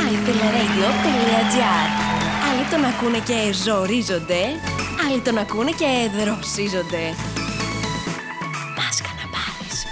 myfilaradio.gr. Άλλοι τον ακούνε και ζορίζονται, άλλοι τον ακούνε και δροσίζονται.